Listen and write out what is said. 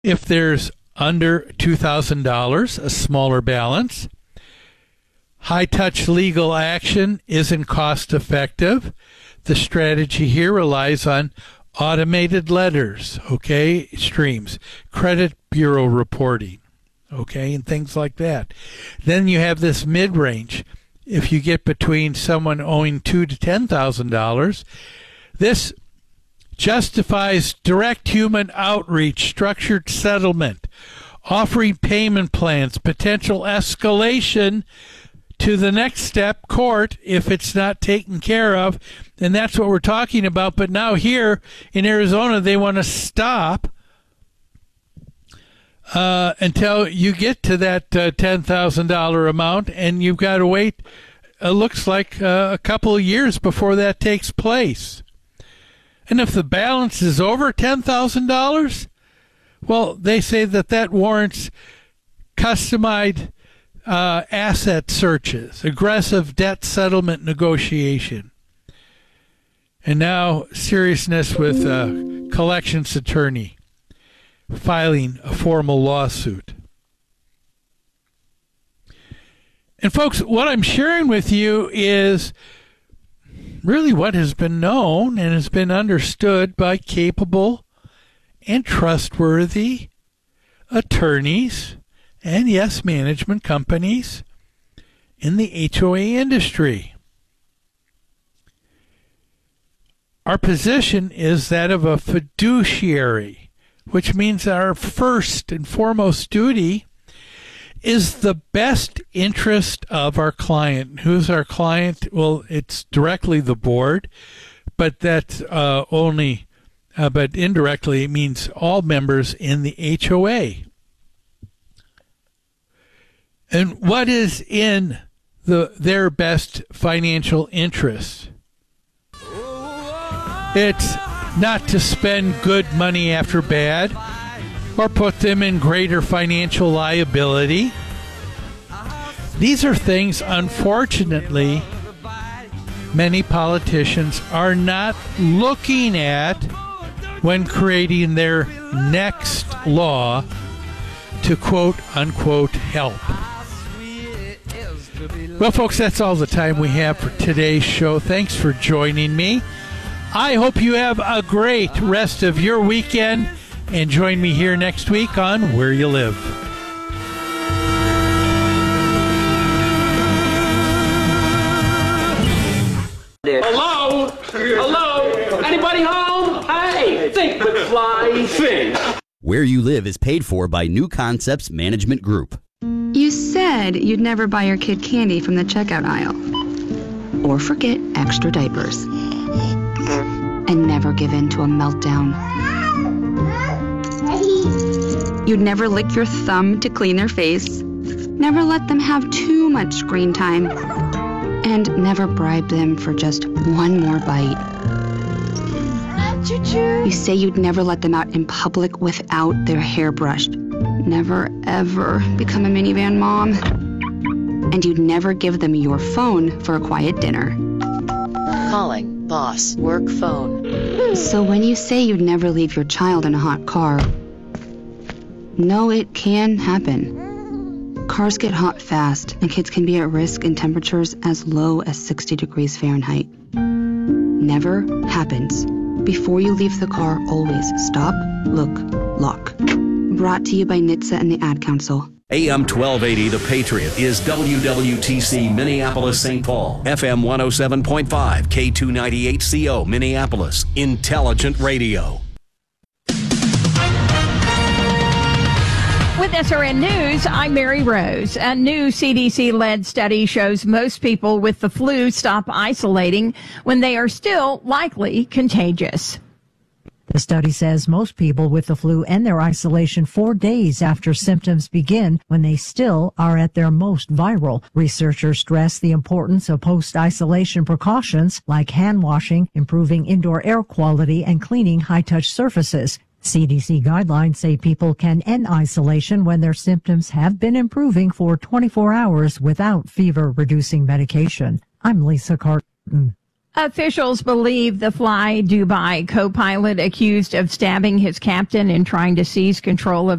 If there's under $2,000, a smaller balance, high-touch legal action isn't cost-effective. The strategy here relies on automated letters, streams, credit bureau reporting, and things like that. Then you have this mid-range. If you get between someone owing $2,000 to $10,000, this justifies direct human outreach, structured settlement, offering payment plans, potential escalation to the next step, court, if it's not taken care of. And that's what we're talking about. But now here in Arizona, they want to stop until you get to that $10,000 amount, and you've got to wait, looks like a couple of years before that takes place. And if the balance is over $10,000, well, they say that warrants customized asset searches, aggressive debt settlement negotiation. And now seriousness with collections attorney filing a formal lawsuit. And folks, what I'm sharing with you is really what has been known and has been understood by capable and trustworthy attorneys and, yes, management companies in the HOA industry. Our position is that of a fiduciary, which means our first and foremost duty is the best interest of our client. Who's our client? Well, it's directly the board, but that's but indirectly it means all members in the HOA. And what is in their best financial interest? It's not to spend good money after bad, or put them in greater financial liability. These are things, unfortunately, many politicians are not looking at when creating their next law to quote-unquote help. Well, folks, that's all the time we have for today's show. Thanks for joining me. I hope you have a great rest of your weekend. And join me here next week on Where You Live. Hello? Hello? Anybody home? Hey, think McFly, think. Where You Live is paid for by New Concepts Management Group. You said you'd never buy your kid candy from the checkout aisle. Or forget extra diapers. And never give in to a meltdown. You'd never lick your thumb to clean their face, never let them have too much screen time, and never bribe them for just one more bite. You say you'd never let them out in public without their hair brushed, never ever become a minivan mom, and you'd never give them your phone for a quiet dinner. Calling boss work phone. So when you say you'd never leave your child in a hot car, no, it can happen. Cars get hot fast, and kids can be at risk in temperatures as low as 60 degrees Fahrenheit. Never happens. Before you leave the car, always stop, look, lock. Brought to you by NHTSA and the Ad Council. AM 1280, The Patriot, is WWTC Minneapolis-St. Paul. FM 107.5, K298CO Minneapolis. Intelligent radio. With SRN News, I'm Mary Rose. A new CDC-led study shows most people with the flu stop isolating when they are still likely contagious. The study says most people with the flu end their isolation 4 days after symptoms begin when they still are at their most viral. Researchers stress the importance of post-isolation precautions like hand washing, improving indoor air quality, and cleaning high-touch surfaces. CDC guidelines say people can end isolation when their symptoms have been improving for 24 hours without fever-reducing medication. I'm Lisa Carton. Officials believe the Fly Dubai co-pilot accused of stabbing his captain and trying to seize control of